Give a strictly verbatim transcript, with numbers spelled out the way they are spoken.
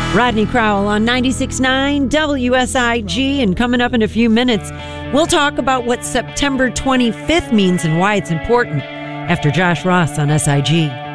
Rodney Crowell on ninety-six point nine W S I G, and coming up in a few minutes, we'll talk about what September twenty-fifth means and why it's important after Josh Ross on S I G.